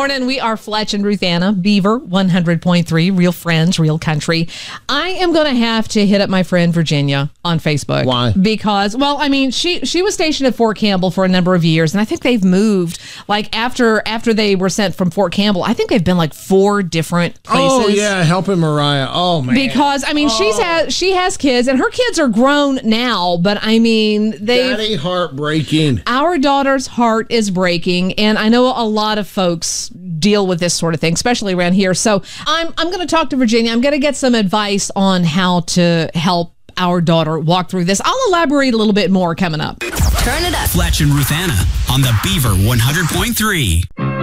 morning. We are Fletch and Ruthanna, Beaver 100.3, real friends, real country. I am going to have to hit up my friend Virginia on Facebook. Why? Because, well, I mean, she was stationed at Fort Campbell for a number of years, and I think they've moved. Like after they were sent from Fort Campbell, I think they've been like 4 different places. Oh yeah, helping Mariah. Oh man. Because I mean, she has kids, and her kids are grown now. But I mean, Daddy heartbreaking. Our daughter's heart is breaking, and I know a lot of folks deal with this sort of thing, especially around here. So I'm going to talk to Virginia. I'm going to get some advice on how to help our daughter walk through this. I'll elaborate a little bit more coming up. Turn it up. Fletch and Ruthanna on the Beaver 100.3.